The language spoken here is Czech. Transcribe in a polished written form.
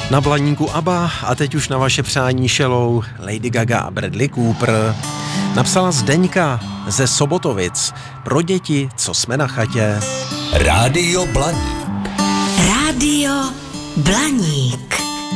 Na Blaníku ABBA a teď už na vaše přání Shallow, Lady Gaga a Bradley Cooper. Napsala Zdeňka ze Sobotovic pro děti, co jsme na chatě. Rádio Blaník. Rádio Blaník.